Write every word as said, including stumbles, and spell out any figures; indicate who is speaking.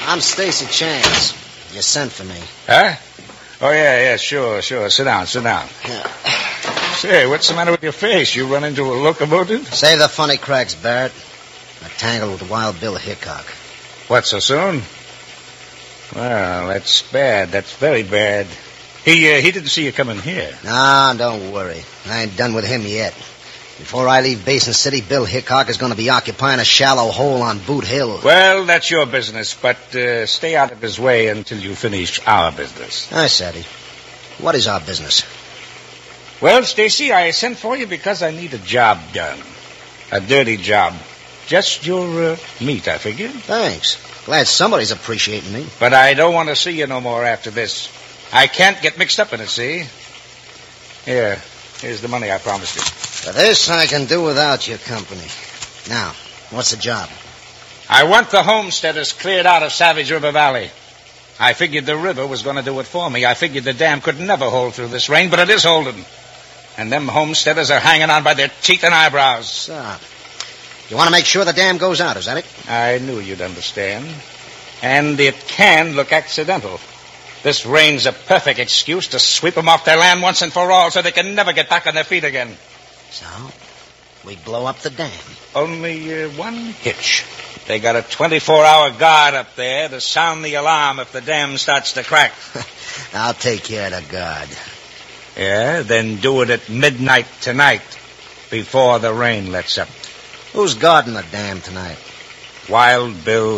Speaker 1: I'm Stacy Chance. You sent for me.
Speaker 2: Huh? Oh, yeah, yeah, sure, sure. Sit down, sit down.
Speaker 1: Yeah.
Speaker 2: Say, what's the matter with your face? You run into a locomotive?
Speaker 1: Save the funny cracks, Barrett. I tangled with Wild Bill Hickok.
Speaker 2: What, so soon? Well, that's bad. That's very bad. He uh, he didn't see you coming here.
Speaker 1: Nah, don't worry. I ain't done with him yet. Before I leave Basin City, Bill Hickok is going to be occupying a shallow hole on Boot Hill.
Speaker 2: Well, that's your business, but uh, stay out of his way until you finish our business.
Speaker 1: I said it. What is our business?
Speaker 2: Well, Stacy, I sent for you because I need a job done. A dirty job. Just your uh, meat, I figure.
Speaker 1: Thanks. Glad somebody's appreciating me.
Speaker 2: But I don't want to see you no more after this. I can't get mixed up in it, see? Here, here's the money I promised you.
Speaker 1: For this, I can do without your company. Now, what's the job?
Speaker 2: I want the homesteaders cleared out of Savage River Valley. I figured the river was going to do it for me. I figured the dam could never hold through this rain, but it is holding. And them homesteaders are hanging on by their teeth and eyebrows.
Speaker 1: So, you want to make sure the dam goes out, is that it?
Speaker 2: I knew you'd understand. And it can look accidental. This rain's a perfect excuse to sweep them off their land once and for all so they can never get back on their feet again.
Speaker 1: So, we blow up the dam.
Speaker 2: Only uh, one hitch. They got a twenty-four hour guard up there to sound the alarm if the dam starts to crack.
Speaker 1: I'll take care of the guard.
Speaker 2: Yeah, then do it at midnight tonight, before the rain lets up.
Speaker 1: Who's guarding the dam tonight?
Speaker 2: Wild Bill